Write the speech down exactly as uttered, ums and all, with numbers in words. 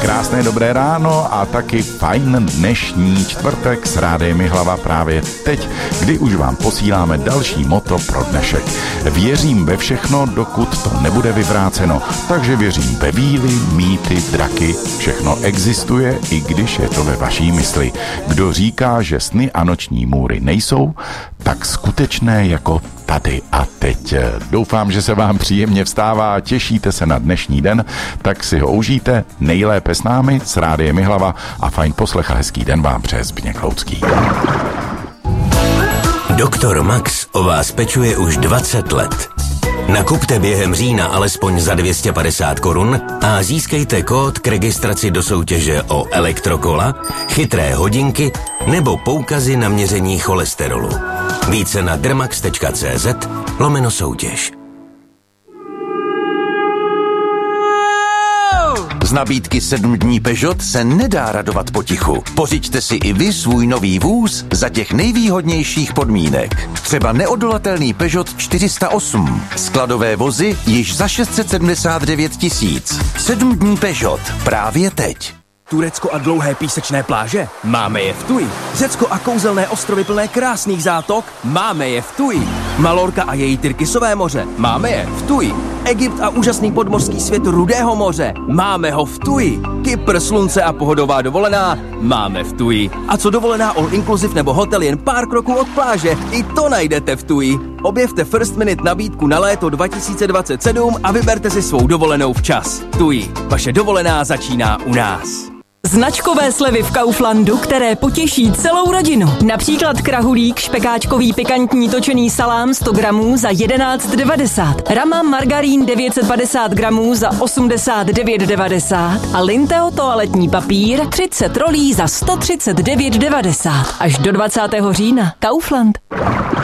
Krásné dobré ráno a taky fajn dnešní čtvrtek s Rádiem Jihlava právě teď, kdy už vám posíláme další motto pro dnešek. Věřím ve všechno, dokud to nebude vyvráceno, takže věřím ve víly, mýty, draky, všechno existuje, i když je to ve vaší mysli. Kdo říká, že sny a noční můry nejsou, tak skutečné jako tady a teď. Doufám, že se vám příjemně vstává, těšíte se na dnešní den, tak si ho užijte nejlépe s námi, s Rádiem Jihlava a fajn poslech a hezký den vám přeje Zbyněk Loucký. Doktor Max o vás pečuje už dvacet let. Nakupte během října alespoň za dvě stě padesát korun a získejte kód k registraci do soutěže o elektrokola, chytré hodinky nebo poukazy na měření cholesterolu. Více na dermax.cz lomeno soutěž. Z nabídky sedm dní Peugeot se nedá radovat potichu. Pořiďte si i vy svůj nový vůz za těch nejvýhodnějších podmínek. Třeba neodolatelný Peugeot čtyři sta osm. Skladové vozy již za šest set sedmdesát devět tisíc. sedm dní Peugeot. Právě teď. Turecko a dlouhé písečné pláže? Máme je v Tuji. Řecko a kouzelné ostrovy plné krásných zátok? Máme je v Tuji. Malorka a její Tyrkisové moře? Máme je v Tuji. Egypt a úžasný podmořský svět Rudého moře? Máme ho v Tuji. Kypr, slunce a pohodová dovolená? Máme v Tuji. A co dovolená all inclusive nebo hotel jen pár kroků od pláže? I to najdete v Tuji. Objevte First Minute nabídku na léto dva tisíce dvacet sedm a vyberte si svou dovolenou včas. Tuji. Vaše dovolená začíná u nás. Značkové slevy v Kauflandu, které potěší celou rodinu. Například krahulík, špekáčkový pikantní točený salám sto gramů za jedenáct devadesát. Rama margarín devět set padesát gramů za osmdesát devět devadesát. A Linteo toaletní papír třicet rolí za sto třicet devět devadesát. Až do dvacátého října. Kaufland.